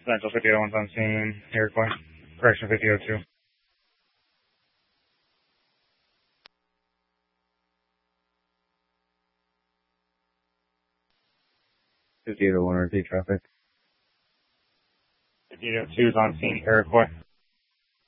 Central 5801's on scene. Iroquois. Correction 5002. 5801 repeat traffic. 5802 is on scene. Iroquois.